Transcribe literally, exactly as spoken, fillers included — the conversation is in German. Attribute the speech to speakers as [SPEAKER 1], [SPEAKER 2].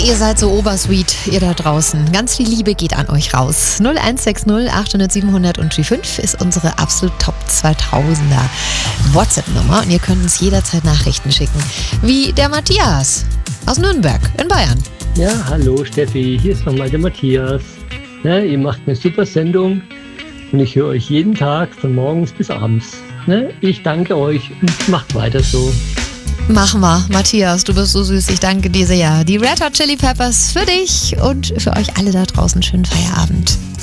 [SPEAKER 1] ihr seid so obersweet, ihr da draußen. Ganz viel Liebe geht an euch raus. null eins sechs null achthundert siebenhundert und fünf ist unsere absolut Top zweitausender WhatsApp-Nummer. Und ihr könnt uns jederzeit Nachrichten schicken. Wie der Matthias aus Nürnberg in Bayern.
[SPEAKER 2] Ja, hallo Steffi, hier ist nochmal der Matthias. Ne, ihr macht eine super Sendung und ich höre euch jeden Tag von morgens bis abends. Ne, ich danke euch und macht weiter so.
[SPEAKER 1] Machen wir. Matthias, du bist so süß. Ich danke dir sehr. Die Red Hot Chili Peppers für dich und für euch alle da draußen. Schönen Feierabend.